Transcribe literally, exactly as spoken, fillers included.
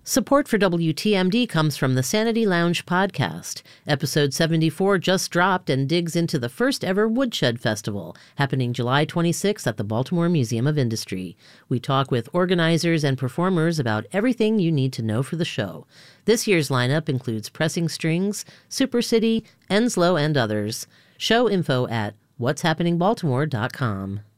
Support for W T M D comes from the Sanity Lounge podcast. Episode seventy-four just dropped and digs into the first ever Woodshed Festival, happening July twenty-sixth at the Baltimore Museum of Industry. We talk with organizers and performers about everything you need to know for the show. This year's lineup includes Pressing Strings, Super City, Enslow, and others. Show info at what's happening baltimore dot com.